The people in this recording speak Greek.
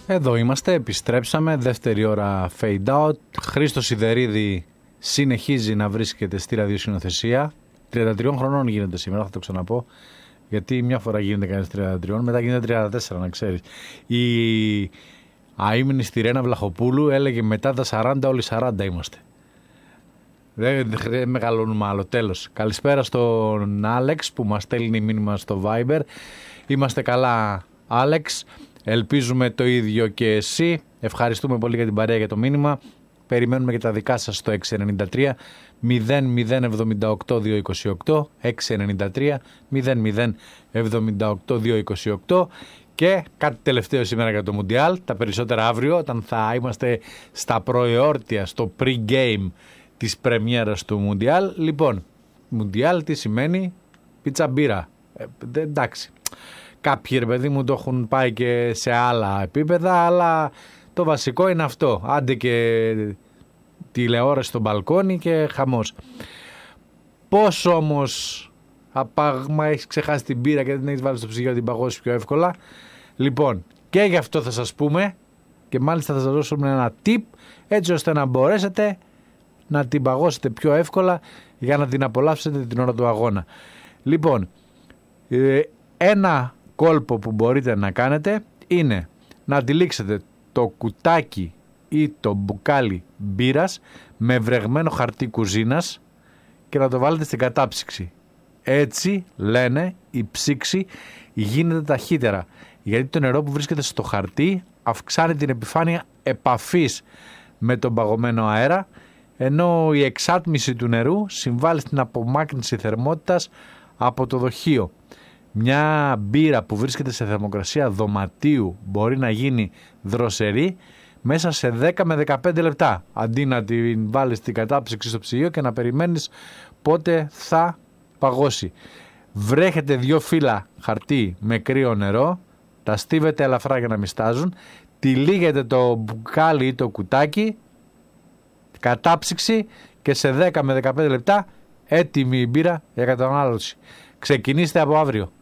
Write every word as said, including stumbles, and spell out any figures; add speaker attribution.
Speaker 1: Εδώ είμαστε, επιστρέψαμε, δεύτερη ώρα fade out. Χρήστος Σιδερίδη συνεχίζει να βρίσκεται στη ραδιοσυνοθεσία. τριάντα τριών χρονών γίνεται σήμερα, θα το ξαναπώ. Γιατί μια φορά γίνεται κανείς τριάντα τρία, μετά γίνεται τριάντα τέσσερα, να ξέρεις. Η αείμνη στη Ρένα Βλαχοπούλου έλεγε μετά τα σαράντα, όλοι σαράντα είμαστε. Δεν, δεν μεγαλώνουμε άλλο, τέλος. Καλησπέρα στον Άλεξ που μας στέλνει μήνυμα στο Viber. Είμαστε καλά, Άλεξ. Ελπίζουμε το ίδιο και εσύ. Ευχαριστούμε πολύ για την παρέα, για το μήνυμα. Περιμένουμε και τα δικά σας στο έξι εννιά τρία μηδέν μηδέν εβδομήντα οκτώ διακόσια είκοσι οκτώ, έξι εννιά τρία μηδέν μηδέν εβδομήντα οκτώ διακόσια είκοσι οκτώ. Και κάτι τελευταίο σήμερα για το Μουντιάλ. Τα περισσότερα αύριο, όταν θα είμαστε στα προεόρτια, στο pre-game της πρεμιέρας του Μουντιάλ. Λοιπόν, Μουντιάλ τι σημαίνει? Πίτσα μπύρα. Ε, εντάξει. Κάποιοι, ρε παιδί μου, το έχουν πάει και σε άλλα επίπεδα, αλλά το βασικό είναι αυτό. Άντε και τηλεόραση στο μπαλκόνι και χαμός. Πώς όμως, απάγμα, έχεις ξεχάσει την μπύρα και δεν την έχεις βάλει στο ψυγείο να την παγώσεις πιο εύκολα? Λοιπόν, και γι' αυτό θα σας πούμε, και μάλιστα θα σας δώσουμε ένα tip, έτσι ώστε να μπορέσετε να την παγώσετε πιο εύκολα για να την απολαύσετε την ώρα του αγώνα. Λοιπόν, ένα κόλπο που μπορείτε να κάνετε είναι να αντιλήξετε το κουτάκι ή το μπουκάλι μπύρας με βρεγμένο χαρτί κουζίνας και να το βάλετε στην κατάψυξη. Έτσι, λένε, η ψήξη γίνεται ταχύτερα, γιατί το νερό που βρίσκεται στο χαρτί αυξάνει την επιφάνεια επαφής με τον παγωμένο αέρα, ενώ η εξάτμιση του νερού συμβάλλει στην απομάκρυνση θερμότητας από το δοχείο. Μια μπύρα που βρίσκεται σε θερμοκρασία δωματίου μπορεί να γίνει δροσερή μέσα σε δέκα με δεκαπέντε λεπτά, αντί να την βάλεις στην κατάψυξη στο ψυγείο και να περιμένεις πότε θα παγώσει. Βρέχετε δύο φύλλα χαρτί με κρύο νερό, τα στίβετε ελαφρά για να μην στάζουν, τυλίγετε το μπουκάλι ή το κουτάκι, κατάψυξη και σε δέκα με δεκαπέντε λεπτά έτοιμη η μπύρα για κατανάλωση. Ξεκινήστε από αύριο.